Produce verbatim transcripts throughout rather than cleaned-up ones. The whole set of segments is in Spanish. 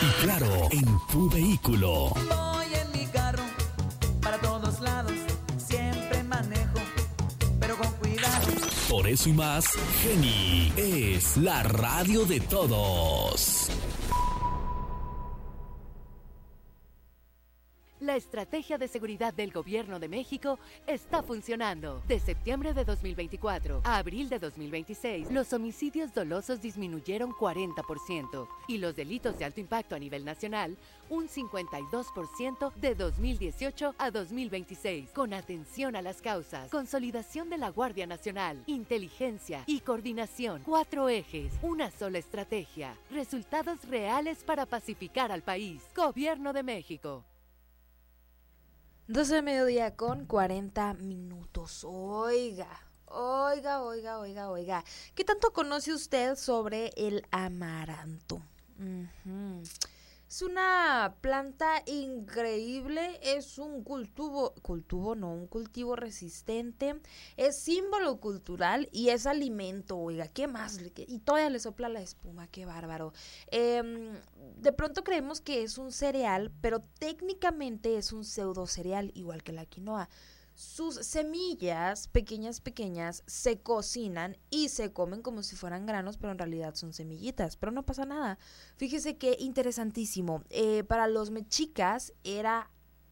Y claro, en tu vehículo. Voy en mi carro para todos lados, siempre manejo, pero con cuidado. Por eso y más, Geni es la radio de todos. La estrategia de seguridad del Gobierno de México está funcionando. De septiembre de dos mil veinticuatro a abril de dos mil veintiséis, los homicidios dolosos disminuyeron cuarenta por ciento y los delitos de alto impacto a nivel nacional un cincuenta y dos por ciento de dos mil dieciocho a dos mil veintiséis. Con atención a las causas, consolidación de la Guardia Nacional, inteligencia y coordinación. Cuatro ejes, una sola estrategia. Resultados reales para pacificar al país. Gobierno de México. doce de mediodía con cuarenta minutos. Oiga, oiga, oiga, oiga, oiga. ¿Qué tanto conoce usted sobre el amaranto? Uh-huh. Es una planta increíble, es un cultivo, cultivo no, un cultivo resistente, es símbolo cultural y es alimento, oiga, ¿qué más? Y todavía le sopla la espuma, qué bárbaro. Eh, de pronto creemos que es un cereal, pero técnicamente es un pseudo cereal, igual que la quinoa. Sus semillas, pequeñas, pequeñas, se cocinan y se comen como si fueran granos, pero en realidad son semillitas, pero no pasa nada. Fíjese qué interesantísimo. Eh, para los mexicas era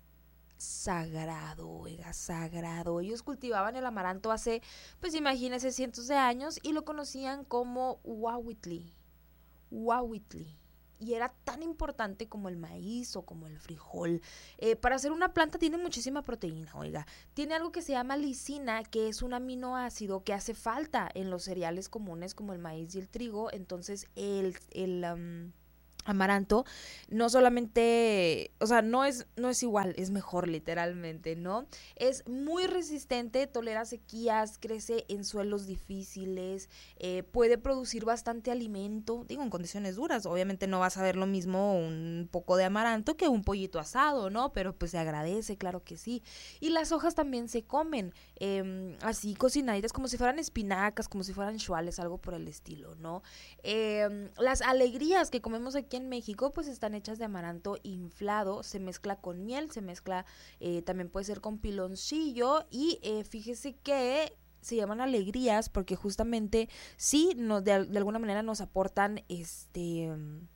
sagrado, oiga, sagrado. Ellos cultivaban el amaranto hace, pues imagínense, cientos de años y lo conocían como huahuitli, huahuitli. Y era tan importante como el maíz o como el frijol. Eh, para hacer una planta tiene muchísima proteína, oiga. Tiene algo que se llama lisina, que es un aminoácido que hace falta en los cereales comunes como el maíz y el trigo. Entonces el, el um, amaranto no solamente, o sea, no es, no es igual, es mejor literalmente, ¿no? Es muy resistente, tolera sequías, crece en suelos difíciles, eh, puede producir bastante alimento, digo, en condiciones duras. Obviamente no vas a ver lo mismo un poco de amaranto que un pollito asado, ¿no? Pero pues se agradece, claro que sí. Y las hojas también se comen, eh, así cocinaditas, como si fueran espinacas, como si fueran xuales, algo por el estilo, ¿no? Eh, las alegrías que comemos aquí en México pues están hechas de amaranto inflado, se mezcla con miel, se mezcla eh, también puede ser con piloncillo y eh, fíjese que se llaman alegrías porque justamente sí nos, de, de alguna manera nos aportan este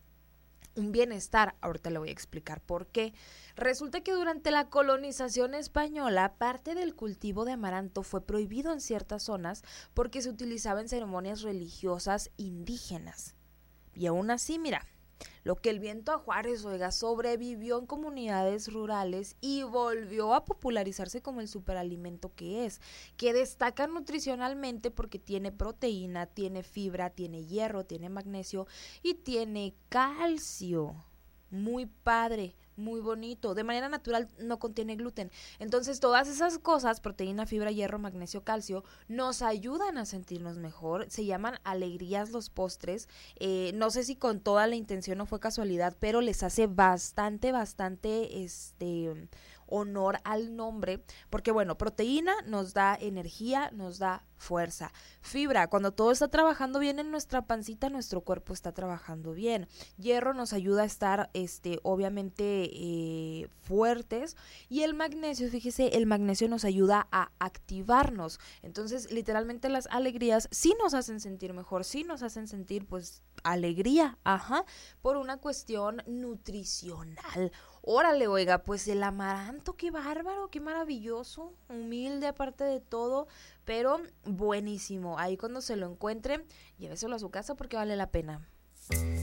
un bienestar. Ahorita le voy a explicar por qué. Resulta que durante la colonización española, parte del cultivo de amaranto fue prohibido en ciertas zonas porque se utilizaba en ceremonias religiosas indígenas. Y aún así, mira, lo que el viento a Juárez, oiga, sobrevivió en comunidades rurales y volvió a popularizarse como el superalimento que es, que destaca nutricionalmente porque tiene proteína, tiene fibra, tiene hierro, tiene magnesio y tiene calcio. Muy padre, muy bonito, de manera natural no contiene gluten. Entonces todas esas cosas, proteína, fibra, hierro, magnesio, calcio, nos ayudan a sentirnos mejor. Se llaman alegrías los postres. Eh, no sé si con toda la intención o fue casualidad, pero les hace bastante, bastante este honor al nombre, porque bueno, proteína nos da energía, nos da fuerza. Fibra, cuando todo está trabajando bien en nuestra pancita, nuestro cuerpo está trabajando bien. Hierro nos ayuda a estar, este, obviamente, eh, fuertes. Y el magnesio, fíjese, el magnesio nos ayuda a activarnos. Entonces, literalmente las alegrías sí nos hacen sentir mejor, sí nos hacen sentir, pues, alegría, ajá, por una cuestión nutricional. Órale, oiga, pues el amaranto, qué bárbaro, qué maravilloso, humilde aparte de todo, pero buenísimo. Ahí cuando se lo encuentren, lléveselo a su casa porque vale la pena.